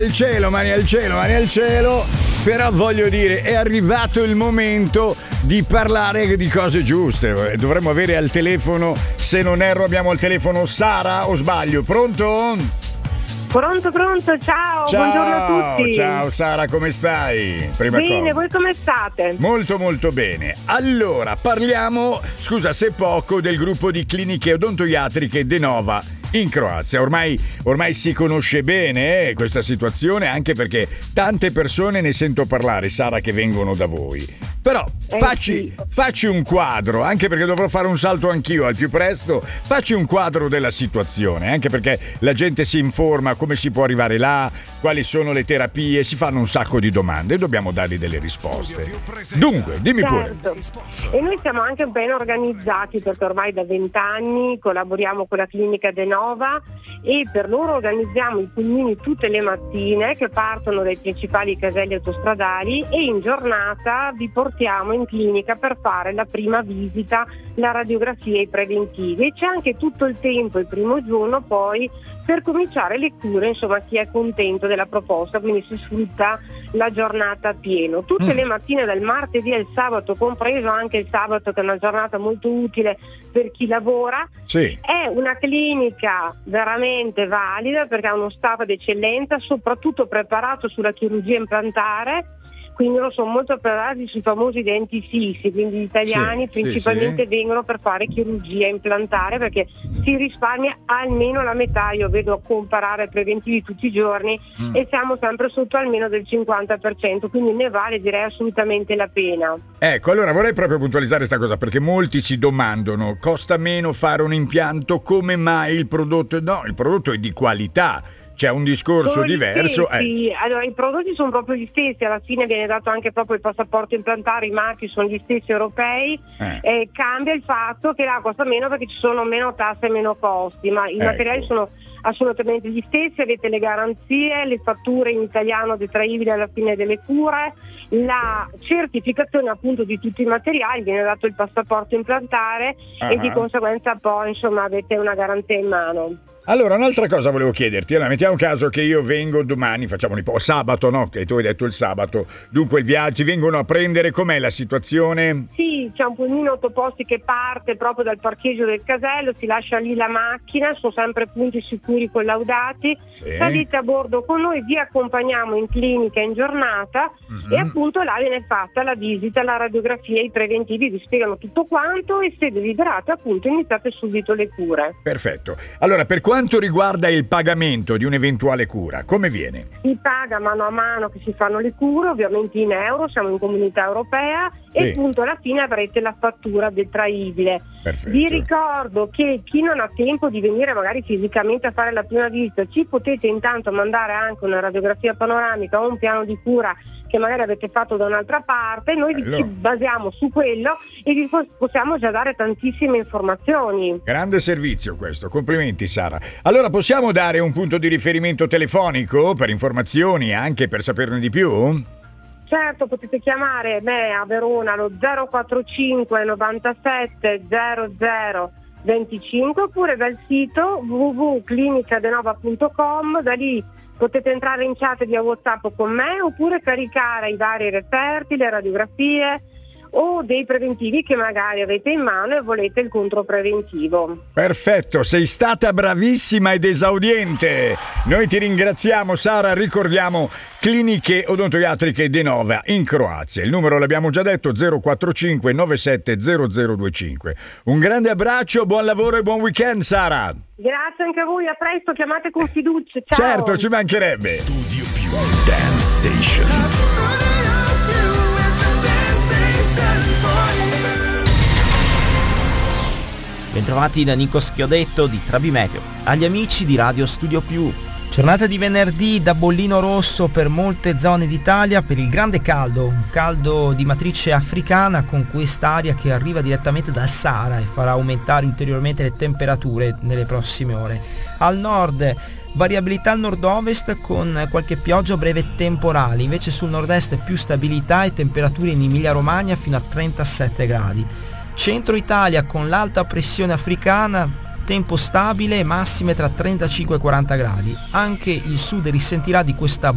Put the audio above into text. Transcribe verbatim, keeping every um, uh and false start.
Il cielo, mani al cielo, mani al cielo. Però voglio dire, è arrivato il momento di parlare di cose giuste. Dovremmo avere al telefono, se non erro abbiamo al telefono Sara, o sbaglio? Pronto? Pronto, pronto, ciao, ciao, buongiorno a tutti. Ciao Sara, come stai? Prima bene, cosa. voi come state? Molto molto bene. Allora, parliamo, scusa se poco, del gruppo di cliniche odontoiatriche Denova in Croazia. Ormai, ormai si conosce bene eh, questa situazione, anche perché tante persone ne sento parlare, Sara, che vengono da voi. Però eh facci, sì. facci un quadro, anche perché dovrò fare un salto anch'io al più presto. Facci un quadro della situazione, anche perché la gente si informa come si può arrivare là, quali sono le terapie, si fanno un sacco di domande e dobbiamo dargli delle risposte. Dunque, dimmi certo. pure. E noi siamo anche ben organizzati, perché ormai da vent'anni collaboriamo con la clinica Denova e per loro organizziamo i pulmini tutte le mattine che partono dai principali caselli autostradali e in giornata vi portiamo in clinica per fare la prima visita, la radiografia e i preventivi, e c'è anche tutto il tempo il primo giorno poi per cominciare le cure, insomma chi è contento della proposta, quindi si sfrutta la giornata a pieno tutte mm. le mattine dal martedì al sabato, compreso anche il sabato, che è una giornata molto utile per chi lavora. Sì. È una clinica veramente valida perché ha uno staff d'eccellenza, soprattutto preparato sulla chirurgia implantare, quindi loro sono molto preparati sui famosi denti fissi, quindi gli italiani sì, principalmente sì, sì. vengono per fare chirurgia implantare perché si risparmia almeno la metà. Io vedo comparare preventivi tutti i giorni mm. e siamo sempre sotto almeno del cinquanta per cento, quindi ne vale, direi, assolutamente la pena. Ecco, allora vorrei proprio puntualizzare questa cosa, perché molti si domandano: costa meno fare un impianto? Come mai il prodotto? No, il prodotto è di qualità. C'è un discorso sono diverso. Eh. Allora, i prodotti sono proprio gli stessi, alla fine viene dato anche proprio il passaporto implantare, i marchi sono gli stessi europei, eh. Eh, cambia il fatto che là costa meno perché ci sono meno tasse e meno costi, ma i ecco. materiali sono assolutamente gli stessi, avete le garanzie, le fatture in italiano detraibili alla fine delle cure, la certificazione appunto di tutti i materiali, viene dato il passaporto implantare uh-huh. e di conseguenza poi insomma avete una garanzia in mano. Allora, un'altra cosa volevo chiederti. Allora, mettiamo caso che io vengo domani, facciamo un po' sabato, no? Che tu hai detto il sabato. Dunque il viaggio, vengono a prendere, com'è la situazione? Sì, c'è un pulmino autoposti che parte proprio dal parcheggio del casello, si lascia lì la macchina, sono sempre punti sicuri collaudati. Sì. Salite a bordo con noi, vi accompagniamo in clinica in giornata mm-hmm. e appunto là viene fatta la visita, la radiografia, i preventivi, vi spiegano tutto quanto e se desiderate appunto iniziate subito le cure. Perfetto. Allora, per quanto riguarda il pagamento di un'eventuale cura, come viene? Si paga mano a mano che si fanno le cure, ovviamente in euro, siamo in comunità europea sì. e appunto alla fine avrete la fattura detraibile. Perfetto. Vi ricordo che chi non ha tempo di venire magari fisicamente a fare la prima visita, ci potete intanto mandare anche una radiografia panoramica o un piano di cura che magari avete fatto da un'altra parte, noi allora. ci basiamo su quello e vi possiamo già dare tantissime informazioni. Grande servizio questo, complimenti Sara. Allora possiamo dare un punto di riferimento telefonico per informazioni, anche per saperne di più? Certo, potete chiamare me a Verona allo zero quattro cinque novantasette zero zero venticinque oppure dal sito w w w punto clinica denova punto com, da lì potete entrare in chat via WhatsApp con me oppure caricare i vari referti, le radiografie o dei preventivi che magari avete in mano e volete il contropreventivo. Perfetto, sei stata bravissima ed esaudiente. Noi ti ringraziamo Sara, ricordiamo Cliniche Odontoiatriche Denova in Croazia. Il numero l'abbiamo già detto, zero quattro cinque nove sette zero zero due cinque. Un grande abbraccio, buon lavoro e buon weekend Sara. Grazie anche a voi, a presto, chiamate con fiducia. Ciao. Certo, ci mancherebbe. Studio Più Dance Station. Bentrovati da Nico Schiodetto di Trabimeteo, agli amici di Radio Studio Più. Giornata di venerdì da bollino rosso per molte zone d'Italia per il grande caldo, un caldo di matrice africana con quest'aria che arriva direttamente dal Sahara e farà aumentare ulteriormente le temperature nelle prossime ore. Al nord variabilità al nord-ovest con qualche pioggia breve temporale, invece sul nord-est più stabilità e temperature in Emilia-Romagna fino a trentasette gradi. Centro Italia con l'alta pressione africana, tempo stabile e massime tra trentacinque e quaranta gradi. Anche il sud risentirà di questa